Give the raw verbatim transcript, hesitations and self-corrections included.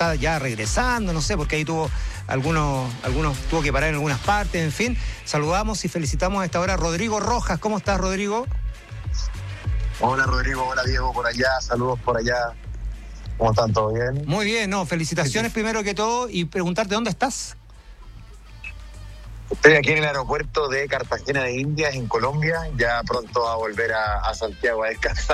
está ya regresando, no sé, porque ahí tuvo algunos, algunos tuvo que parar en algunas partes, en fin. Saludamos y felicitamos a esta hora a Rodrigo Rojas. ¿Cómo estás, Rodrigo? Hola, Rodrigo. Hola, Diego, por allá. Saludos por allá. ¿Cómo están? ¿Todo bien? Muy bien, no, felicitaciones Sí, sí. primero que todo y preguntarte dónde estás. Estoy aquí en el aeropuerto de Cartagena de Indias, en Colombia. Ya pronto a volver a, a Santiago a descansar.